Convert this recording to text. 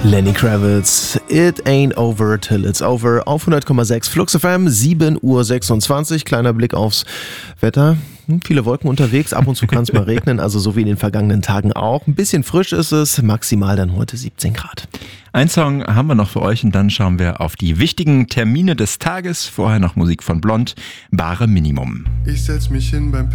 Lenny Kravitz, It Ain't Over Till It's Over auf 100,6 Flux FM, 7:26 Uhr. Kleiner Blick aufs Wetter. Viele Wolken unterwegs, ab und zu kann es mal regnen, also so wie in den vergangenen Tagen auch. Ein bisschen frisch ist es, maximal dann heute 17 Grad. Ein Song haben wir noch für euch und dann schauen wir auf die wichtigen Termine des Tages. Vorher noch Musik von Blond, Bare Minimum. Ich setz mich hin beim